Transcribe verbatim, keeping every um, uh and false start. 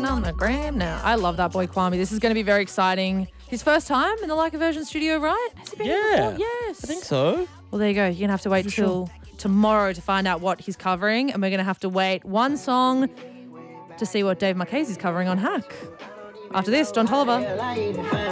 on the gram now. I love that boy, Kwame. This is going to be very exciting. His first time in the Like a Virgin studio, right? Has he been here Yeah. before? Yes. I think so. Well, there you go. You're going to have to wait For till tomorrow to find out what he's covering, and we're going to have to wait one song to see what Dave Marchese is covering on Hack. After this, Don Tolliver.